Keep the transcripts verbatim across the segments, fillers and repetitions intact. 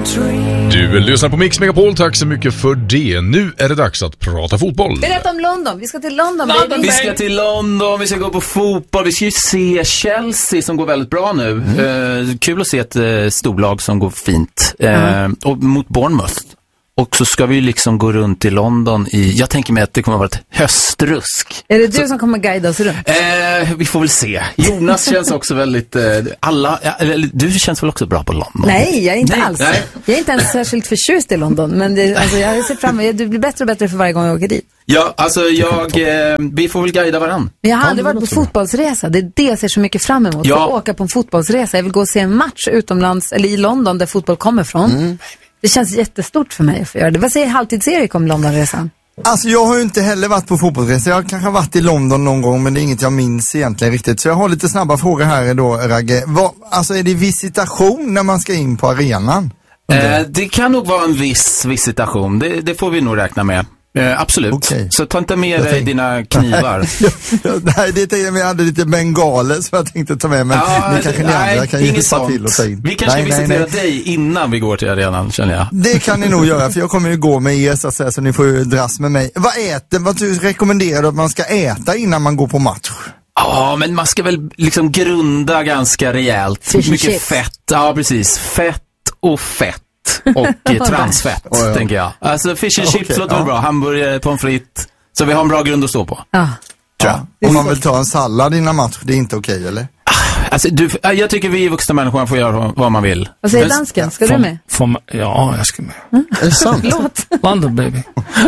Du lyssnar på Mix Megapol, tack så mycket för det. Nu är det dags att prata fotboll. Berätta om London, vi ska till London. London vi ska till London, vi ska gå på fotboll. Vi ska ju se Chelsea som går väldigt bra nu. mm. eh, Kul att se ett eh, storlag som går fint eh, mm. Och mot Bournemouth. Och så ska vi liksom gå runt i London i, jag tänker mig att det kommer att vara ett höstrusk. Är det du så, som kommer guida oss runt? Eh, vi får väl se. Jonas känns också väldigt, eh, alla, eller, du känns väl också bra på London? Nej, jag är inte nej, alls. Nej. Jag är inte ens särskilt förtjust i London. Men det, alltså, jag ser fram emot, du blir bättre och bättre för varje gång jag åker dit. Ja, alltså jag, eh, vi får väl guida varann. Men jag har aldrig varit på fotbollsresa. Det är det jag ser så mycket fram emot. Ja. Att åka på en fotbollsresa. Jag vill gå och se en match utomlands, eller i London där fotboll kommer från. Mm. Det känns jättestort för mig att få göra det. Vad säger Halvtids-Erik om Londonresan? Alltså jag har ju inte heller varit på fotbollsresa. Jag kanske har varit i London någon gång, men det är inget jag minns egentligen riktigt. Så jag har lite snabba frågor här då, Ragge. Vad, alltså är det visitation när man ska in på arenan? Eh, det kan nog vara en viss visitation. Det, det får vi nog räkna med. Eh, absolut. Okay. Så ta inte med dig dina knivar. Nej, det är jag hade lite bengaler som jag tänkte ta med, men ja, ni kanske ni nej, andra kan ju hjälpa till och ta in. Vi kanske nej, ska visitera nej, nej. dig innan vi går till arenan, känner jag. Det kan ni nog göra, för jag kommer ju gå med er så att säga, så ni får ju dras med mig. Vad äter, vad du rekommenderar du att man ska äta innan man går på match? Ja, men man ska väl liksom grunda ganska rejält. Fish mycket chips. Fett. Ja, precis. Fett och fett. Och eh, transfett, oh, ja. tänker jag. Alltså fish and chips okay, låter ja. bra. Hamburgare, pommes frites. Så vi har en bra grund att stå på. Ja. Ja. Om man vill ta en sallad innan match, det är inte okej, okay, eller? Alltså, du, jag tycker vi vuxna människor får göra vad man vill. Vad säger dansken? Ska får, du med? Får man, ja, jag ska med. Mm. Är det sant? London, baby.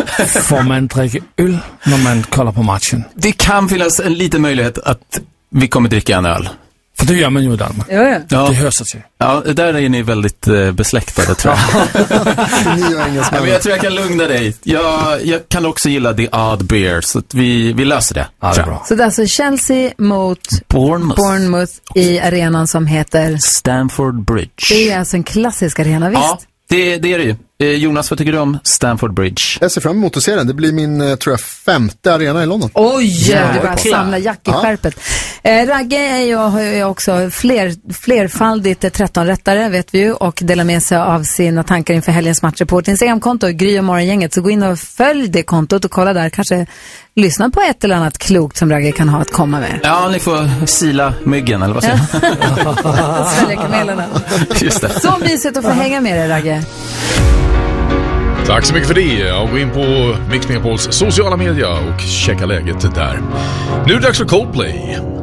Får man dricka öl när man kollar på matchen? Det kan finnas en liten möjlighet att vi kommer dricka en öl. För det gör man ju i Danmark. Ja, ja. Ja. Det hör sig till. Ja, där är ni väldigt eh, besläktade, tror jag. ja, men jag tror jag kan lugna dig. Jag, jag kan också gilla the odd beer, så att vi, vi löser det. Ja, det är bra. Så det är alltså Chelsea mot Bournemouth, Bournemouth i arenan som heter Stamford Bridge. Det är alltså en klassisk arena, visst? Ja, det, det är det ju. Eh, Jonas, vad tycker du om Stamford Bridge? Jag ser fram emot att se den. Det blir min, eh, tror jag, femte arena i London. Oj, yeah, du bara samla jack i skärpet. Eh, Ragge är ju, har ju också fler, flerfaldigt tretton-rättare, vet vi ju, och delar med sig av sina tankar inför helgens matcher på vårt Instagramkonto, Gry och Morgongänget. Så gå in och följ det kontot och kolla där. Kanske lyssna på ett eller annat klokt som Ragge kan ha att komma med. Ja, ni får sila myggen, eller vad säger jag? Svälja kamelerna. Just det. Så mysigt att få hänga med dig, Ragge. Tack så mycket för det. Och gå in på Mix Megapols sociala medier och checka läget där. Nu är det dags för Coldplay.